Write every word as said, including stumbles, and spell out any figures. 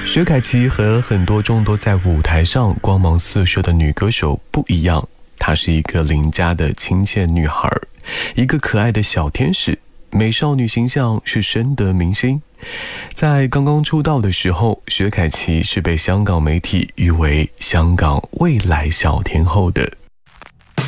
薛凯琪和很多众多在舞台上光芒四射的女歌手不一样，她是一个邻家的亲切女孩，一个可爱的小天使，美少女形象是深得民心。在刚刚出道的时候，薛凯琪是被香港媒体誉为香港未来小天后的。